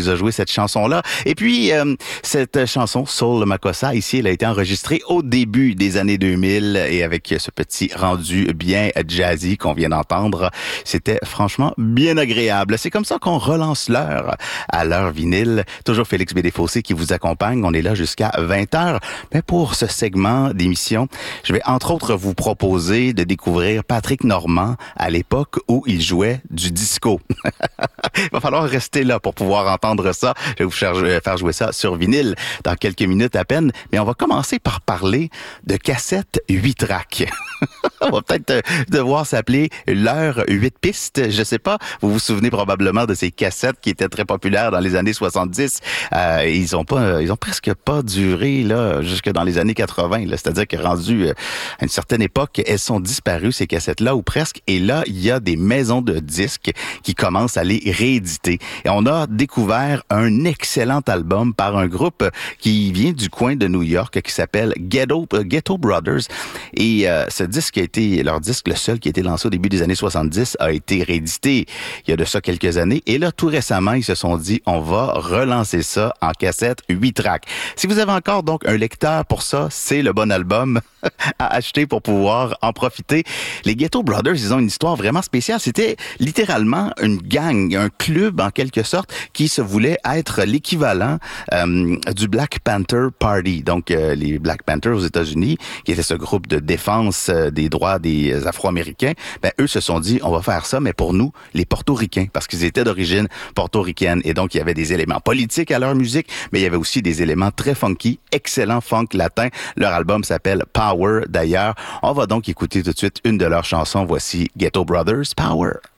nous a joué cette chanson-là. Et puis, cette chanson, Soul Makossa, ici, elle a été enregistrée au début des années 2000 et avec ce petit rendu bien jazzy qu'on vient d'entendre, c'était franchement bien agréable. C'est comme ça qu'on relance l'heure à l'heure vinyle. Toujours Félix Bédéfossé qui vous accompagne. On est là jusqu'à 20h. Mais pour ce segment d'émission, je vais entre autres vous proposer de découvrir Patrick Normand à l'époque où il jouait du disco. Il va falloir rester là pour pouvoir entendre ça. Je vais vous faire jouer ça sur vinyle dans quelques minutes à peine. Mais on va commencer par parler de cassettes 8 tracks. On va peut-être devoir s'appeler l'heure 8 pistes. Je sais pas. Vous vous souvenez probablement de ces cassettes qui étaient très populaires dans les années 70. Ils ont presque pas duré là jusque dans les années 80. Là. C'est-à-dire que rendu à une certaine époque, elles sont disparues ces cassettes-là ou presque. Et là, il y a des maisons de disques qui commencent à les rééditer. Et on a découvert un excellent album par un groupe qui vient du coin de New York qui s'appelle Ghetto Brothers. Et ce disque a été, leur disque, le seul qui a été lancé au début des années 70, a été réédité il y a de ça quelques années. Et là, tout récemment, ils se sont dit, on va relancer ça en cassette 8 tracks. Si vous avez encore donc un lecteur pour ça, c'est le bon album à acheter pour pouvoir en profiter. Les Ghetto Brothers, ils ont une histoire vraiment spéciale. C'était littéralement une gang, un club en quelque sorte, qui se voulait être l'équivalent du Black Panther Party. Donc, les Black Panthers aux États-Unis, qui était ce groupe de défense des droits des Afro-Américains, ben eux se sont dit, on va faire ça, mais pour nous, les Portoricains, parce qu'ils étaient d'origine portoricaine. Et donc, il y avait des éléments politiques à leur musique, mais il y avait aussi des éléments très funky, excellent funk latin. Leur album s'appelle Power, d'ailleurs. On va donc écouter tout de suite une de leurs chansons. Voici Ghetto Brothers, Power.